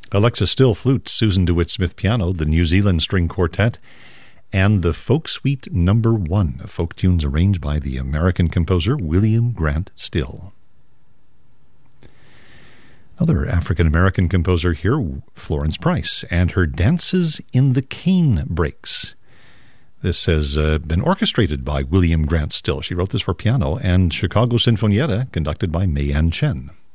Alexa Still flute, Susan DeWitt Smith piano, the New Zealand String Quartet, and the Folk Suite No. 1, folk tunes arranged by the American composer William Grant Still. Another African-American composer here, Florence Price, and her Dances in the Cane Breaks. This has been orchestrated by William Grant Still. She wrote this for piano, and Chicago Sinfonietta, conducted by Mayan Chen.